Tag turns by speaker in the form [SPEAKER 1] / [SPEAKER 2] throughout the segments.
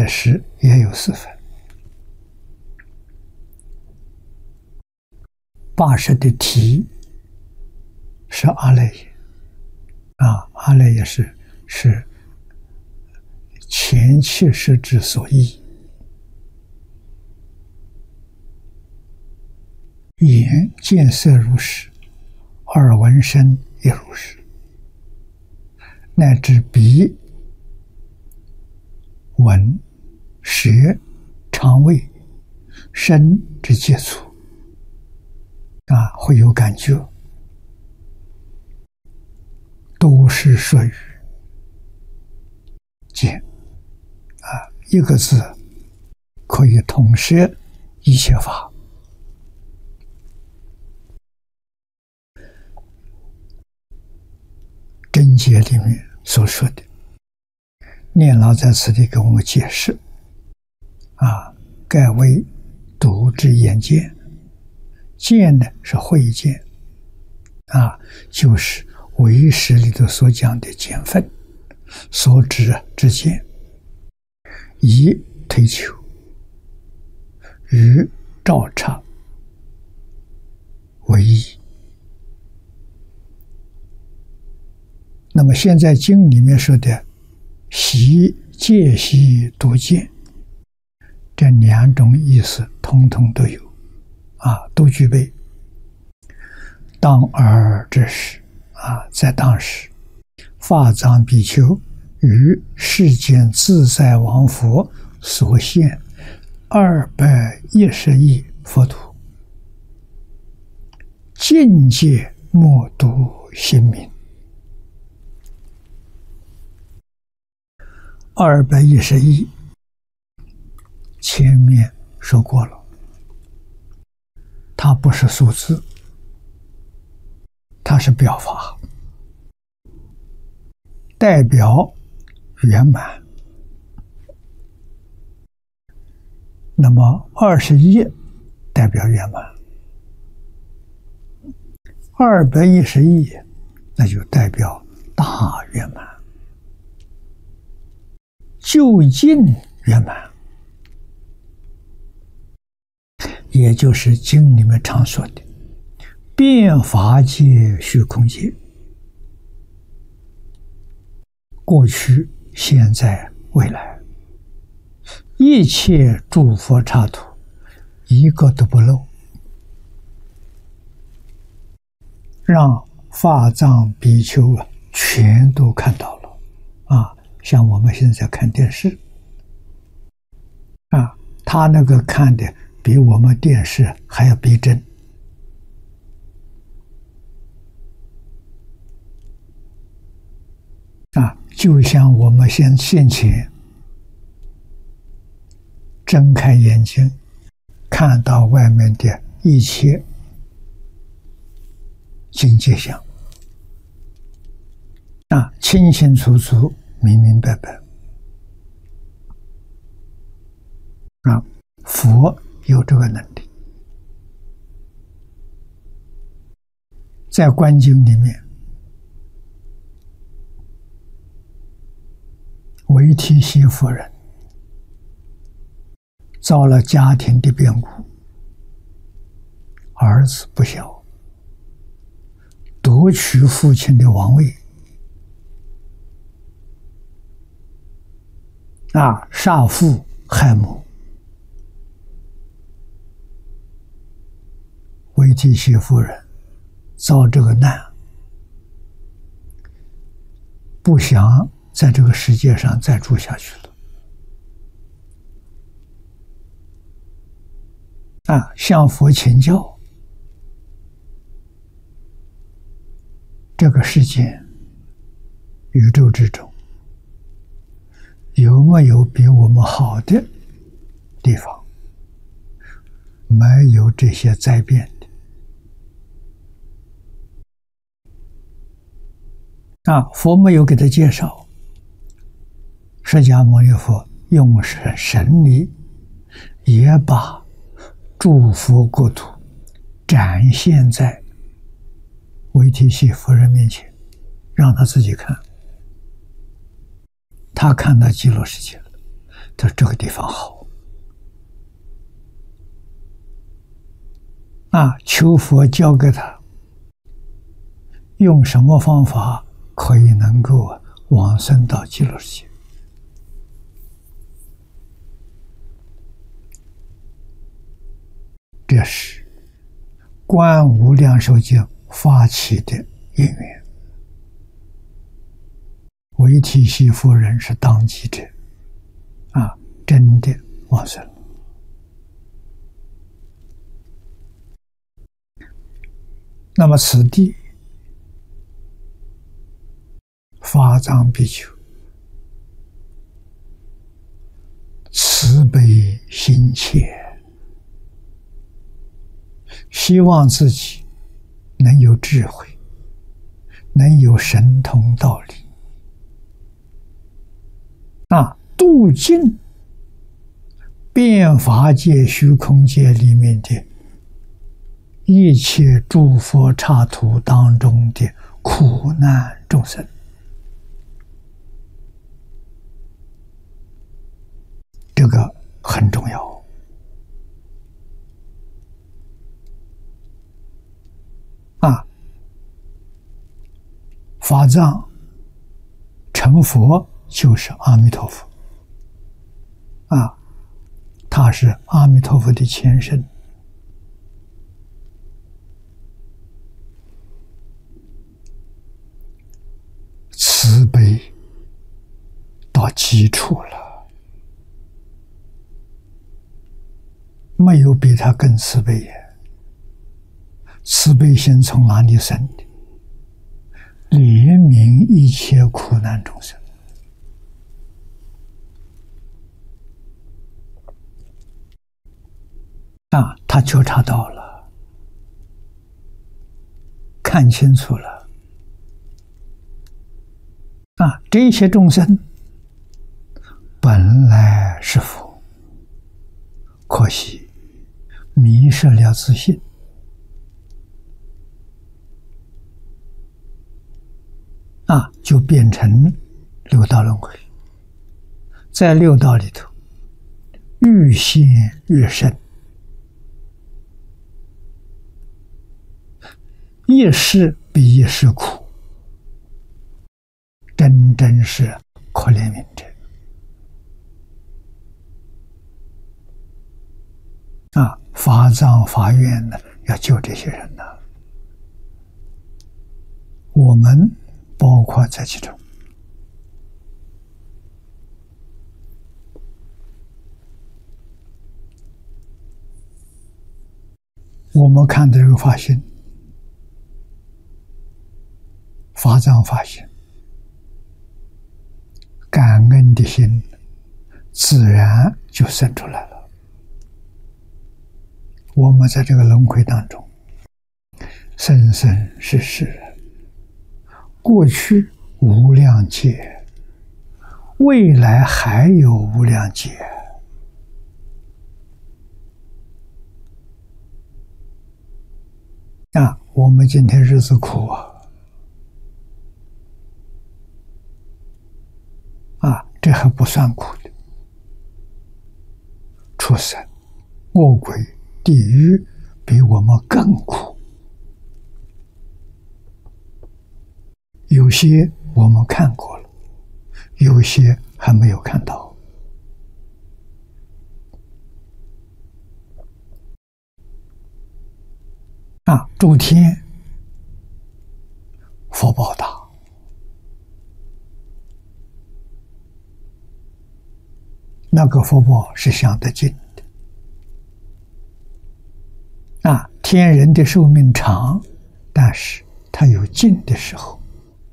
[SPEAKER 1] 解释也有4分。80的题是阿赖耶阿赖耶是前七识之所依。眼见色如是，耳闻声也如是，乃至鼻、闻、舌、肠胃、身之接触会有感觉，都是属于见一个字可以统摄一切法。真解里面所说的，念老在此地给我们解释盖为独之眼见，见呢是慧见就是唯识里头所讲的见分所指之见，以推求与照察为一。那么现在经里面说的习戒习独见，这2种意思统统都有都具备。当尔之时在当时，法藏比丘于世间自在王佛所现210亿佛土，境界莫度心明。210亿，前面说过了，它不是数字，它是表法，代表圆满。那么21代表圆满，210亿那就代表大圆满，究竟圆满，也就是经里面常说的遍法界虚空界，过去、现在、未来，一切诸佛刹土一个都不漏，让法藏比丘全都看到了像我们现在看电视他那个看的比我们电视还要逼真就像我们现前睁开眼睛看到外面的一切境界相清清楚楚、明明白白佛有这个能力。在观经里面，维提西夫人遭了家庭的变故，儿子不孝，夺取父亲的王位杀父害母。维提西夫人遭这个难，不想在这个世界上再住下去了向佛请教，这个世界宇宙之中有没有比我们好的地方？没有这些灾变的佛没有给他介绍。释迦牟尼佛用神力也把诸佛国土展现在维提西夫人面前，让他自己看。他看到极乐世界了， 他说这个地方好啊，求佛教给他用什么方法可以能够往生到极乐世界。这是观无量寿经发起的因缘。韦提希夫人是当机者啊，真的往生了。那么此地法藏比丘慈悲心切，希望自己能有智慧，能有神通道理啊，度尽变法界、虚空界里面的一切诸佛刹土当中的苦难众生。这个很重要啊！法藏成佛就是阿弥陀佛啊，他是阿弥陀佛的前身。慈悲到基础了，没有比他更慈悲呀！慈悲心从哪里生的？怜悯一切苦难众生啊！他觉察到了，看清楚了啊！这些众生本来是佛，可惜迷失了自信啊，就变成六道轮回，在六道里头愈陷愈深，一世比一世苦，真是可怜悯者啊！法藏法院呢，要救这些人呢，我们包括在其中。我们看的这个法心，法藏法心，感恩的心自然就生出来了。我们在这个轮回当中，生生世世，过去无量劫，未来还有无量劫啊！我们今天日子苦啊，这还不算苦的，畜生、恶鬼、地狱比我们更苦。有些我们看过了，有些还没有看到啊！诸天福报大，那个福报是享得尽的啊！天人的寿命长，但是它有尽的时候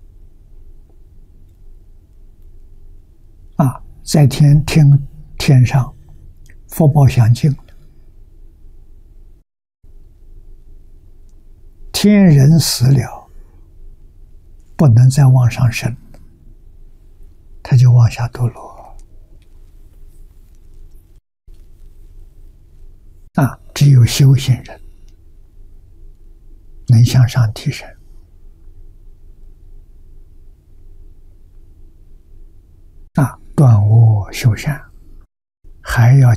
[SPEAKER 1] 啊！在天上福报享尽了，天人死了，不能再往上升，他就往下堕落啊！只有修行人能向上提升啊，断恶修善， 还要